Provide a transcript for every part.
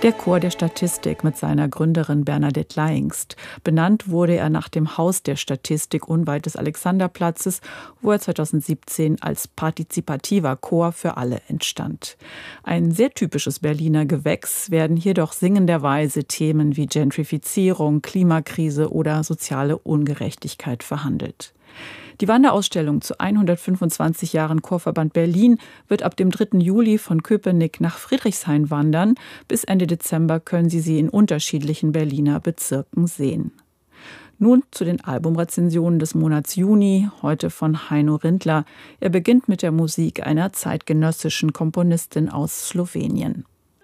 Der Chor der Statistik mit seiner Gründerin Bernadette Laingst. Benannt wurde er nach dem Haus der Statistik unweit des Alexanderplatzes, wo er 2017 als partizipativer Chor für alle entstand. Ein sehr typisches Berliner Gewächs, werden hier doch singenderweise Themen wie Gentrifizierung, Klimakrise oder soziale Ungerechtigkeit verhandelt. Die Wanderausstellung zu 125 Jahren Chorverband Berlin wird ab dem 3. Juli von Köpenick nach Friedrichshain wandern. Bis Ende Dezember können Sie sie in unterschiedlichen Berliner Bezirken sehen. Nun zu den Albumrezensionen des Monats Juni, heute von Heino Rindler. Er beginnt mit der Musik einer zeitgenössischen Komponistin aus Slowenien.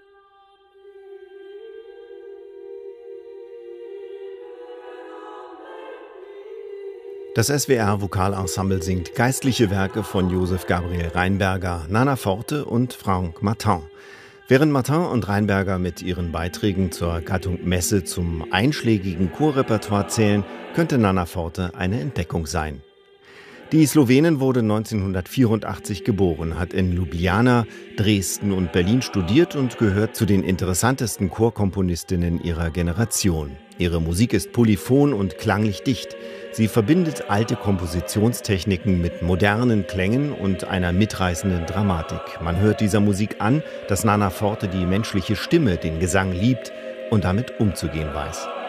Das SWR-Vokalensemble singt geistliche Werke von Josef Gabriel Rheinberger, Nana Forte und Franck Martin. Während Martin und Rheinberger mit ihren Beiträgen zur Gattung Messe zum einschlägigen Chorrepertoire zählen, könnte Nana Forte eine Entdeckung sein. Die Slowenin wurde 1984 geboren, hat in Ljubljana, Dresden und Berlin studiert und gehört zu den interessantesten Chorkomponistinnen ihrer Generation. Ihre Musik ist polyphon und klanglich dicht. Sie verbindet alte Kompositionstechniken mit modernen Klängen und einer mitreißenden Dramatik. Man hört dieser Musik an, dass Nana Forte die menschliche Stimme, den Gesang liebt und damit umzugehen weiß.